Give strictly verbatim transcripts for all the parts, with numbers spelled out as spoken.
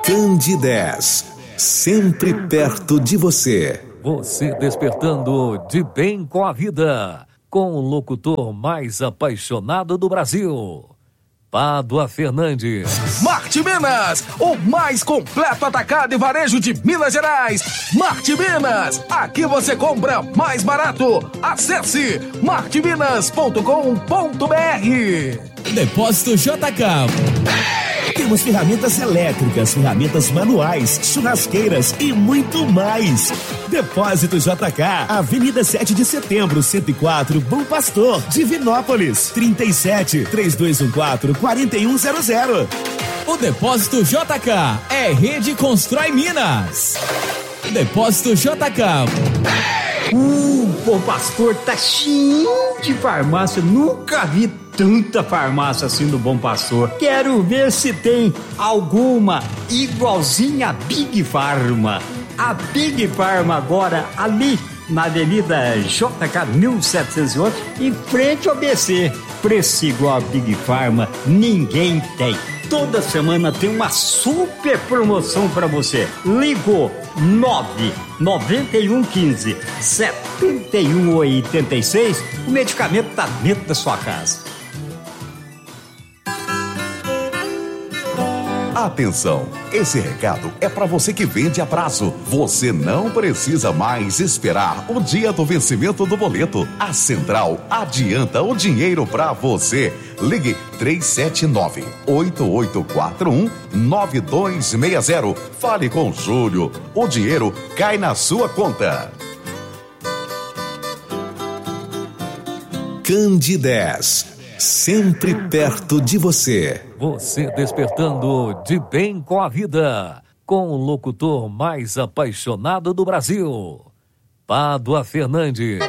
Candidez, sempre perto de você. Você despertando de bem com a vida, com o locutor mais apaixonado do Brasil, Pádua Fernandes. Marte Minas, o mais completo atacado e varejo de Minas Gerais. Marte Minas, aqui você compra mais barato. Acesse marte minas ponto com ponto br. Depósito J K. Temos ferramentas elétricas, ferramentas manuais, churrasqueiras e muito mais. Depósito J K, Avenida sete de Setembro, cento e quatro, Bom Pastor, Divinópolis, trinta e sete, três dois um quatro, quatro um zero zero. O Depósito J K é Rede Constrói Minas. Depósito J K. O Bom Pastor tá cheio de farmácia, nunca vi tanta farmácia assim do Bom Pastor. Quero ver se tem alguma igualzinha a Big Pharma. A Big Pharma agora ali na Avenida J K mil setecentos e oito, em frente ao B C. Preço igual a Big Pharma ninguém tem. Toda semana tem uma super promoção para você. Ligou nove nove um um cinco sete um oito seis. O medicamento tá dentro da sua casa. Atenção, esse recado é para você que vende a prazo. Você não precisa mais esperar o dia do vencimento do boleto. A Central adianta o dinheiro para você. Ligue três sete nove, oito oito quatro um, nove dois seis zero. Fale com o Júlio. O dinheiro cai na sua conta. Candidez, sempre perto de você. Você despertando de bem com a vida, com o locutor mais apaixonado do Brasil, Pádua Fernandes.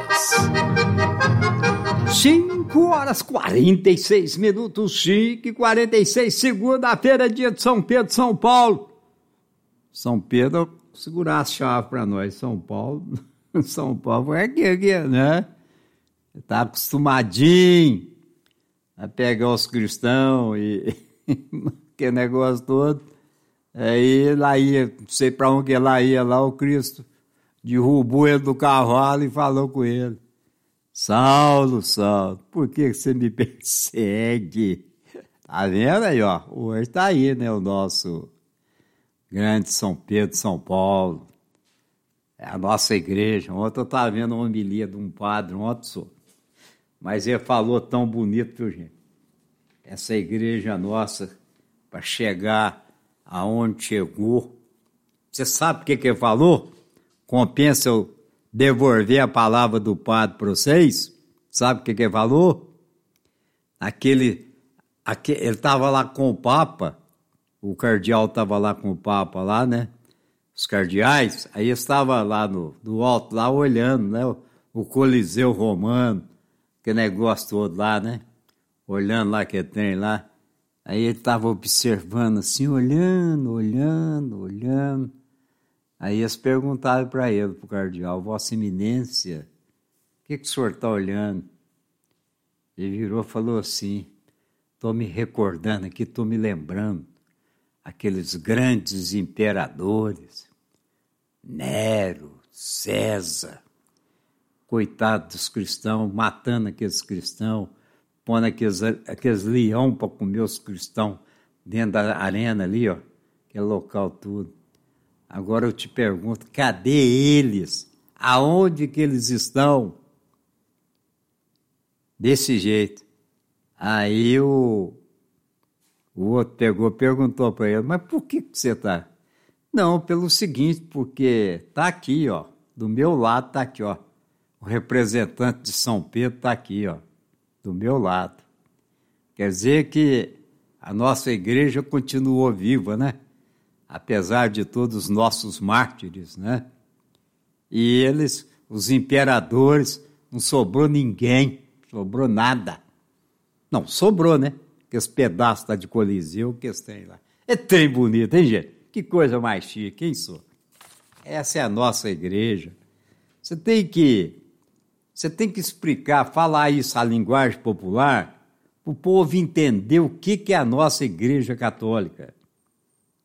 cinco horas quarenta e seis minutos, cinco e quarenta e seis, segunda-feira, dia de São Pedro, São Paulo. São Pedro, segurar a chave para nós, São Paulo. São Paulo é aqui, aqui, né? Tá acostumadinho a pegar os cristãos e que negócio todo. Aí lá ia, não sei para onde lá ia, lá o Cristo derrubou ele do cavalo e falou com ele: Saulo, Saulo, por que você me persegue? Tá vendo aí, ó? Hoje tá aí, né, o nosso grande São Pedro, São Paulo. É a nossa igreja. Ontem eu estava vendo uma homilia de um padre, ontem sou. Mas ele falou tão bonito, viu, gente? Essa igreja nossa, para chegar aonde chegou. Você sabe o que, que ele falou? Compensa eu devolver a palavra do padre para vocês? Sabe o que, que ele falou? Aquele, aquele ele estava lá com o Papa, o cardeal estava lá com o Papa, lá, né? Os cardeais, aí estava lá no, no alto, lá olhando, né? O, o Coliseu Romano. Que negócio todo lá, né? Olhando lá que tem lá. Aí ele estava observando assim, olhando, olhando, olhando. Aí eles perguntaram para ele, para o cardeal: Vossa Eminência, o que, que o senhor está olhando? Ele virou e falou assim: estou me recordando aqui, estou me lembrando aqueles grandes imperadores, Nero, César. Coitado dos cristãos, matando aqueles cristãos, pondo aqueles, aqueles leão para comer os cristãos dentro da arena ali, ó, aquele local tudo. Agora eu te pergunto, cadê eles? Aonde que eles estão? Desse jeito. Aí o, o outro pegou, perguntou para ele: mas por que, que você está? Não, pelo seguinte, porque está aqui, ó, do meu lado está aqui, ó. O representante de São Pedro está aqui, ó, do meu lado. Quer dizer que a nossa igreja continuou viva, né? Apesar de todos os nossos mártires, né? E eles, os imperadores, não sobrou ninguém, sobrou nada. Não, sobrou, né? Aqueles pedaços lá de Coliseu que eles têm lá. É trem bonito, hein, gente? Que coisa mais chique, quem sou? Essa é a nossa igreja. Você tem que... Você tem que explicar, falar isso, a linguagem popular, para o povo entender o que, que é a nossa igreja católica.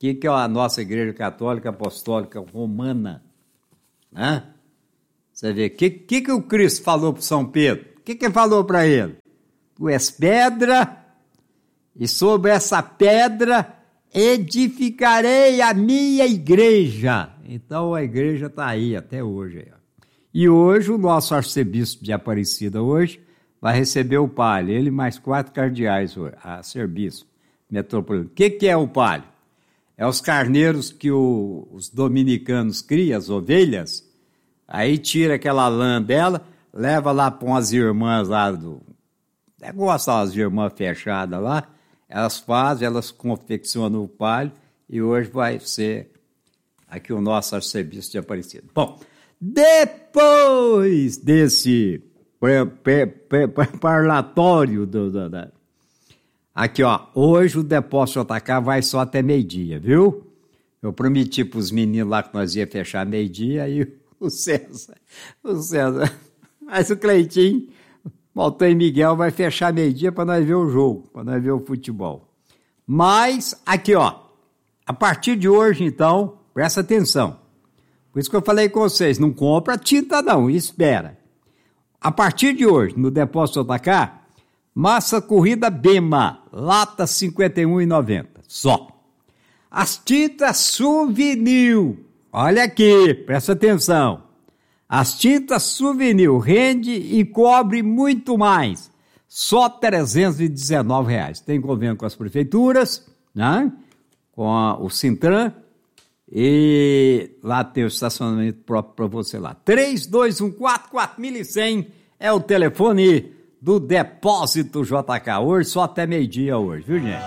que, que é a nossa Igreja Católica Apostólica Romana, né? Você vê, o que, que, que o Cristo falou para São Pedro? O que, que ele falou para ele? Tu és pedra, e sobre essa pedra edificarei a minha igreja. Então a igreja está aí até hoje. E hoje o nosso arcebispo de Aparecida hoje vai receber o palio, ele mais quatro cardeais hoje, a serviço metropolitano. O que, que é o palio? É os carneiros que o, os dominicanos criam, as ovelhas, aí tira aquela lã dela, leva lá para umas irmãs lá do negócio, as irmãs fechadas lá, elas fazem, elas confeccionam o palio e hoje vai ser aqui o nosso arcebispo de Aparecida. Bom, depois desse pre, pre, pre, pre, parlatório do, do, do, aqui ó, hoje o depósito J K vai só até meio-dia, viu? Eu prometi para os meninos lá que nós ia fechar meio-dia e o César, o César, mas o Cleitinho, Maltão e Miguel vai fechar meio-dia para nós ver o jogo, para nós ver o futebol. Mas, aqui ó, a partir de hoje então, presta atenção. Por isso que eu falei com vocês, não compra tinta não, espera. A partir de hoje, no depósito J K, massa corrida Bema, lata cinquenta e um reais e noventa centavos, só. As tintas Souvenir, olha aqui, presta atenção. As tintas Souvenir rende e cobre muito mais. Só trezentos e dezenove reais. Tem convênio com as prefeituras, né? Com a, o Sintran. E lá tem o estacionamento próprio para você lá. três dois um quatro, quatro mil e cem é o telefone do Depósito J K. Hoje só até meio-dia hoje, viu, gente?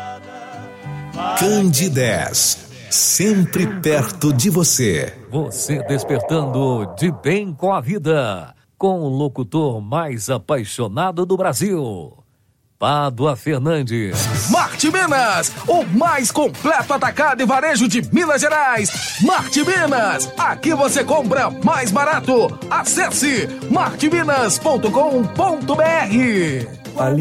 Candidez. Sempre perto de você. Você despertando de bem com a vida. Com o locutor mais apaixonado do Brasil. Pádua Fernandes. Marte Minas, o mais completo atacado e varejo de Minas Gerais. Marte Minas, aqui você compra mais barato. Acesse marte minas ponto com ponto br.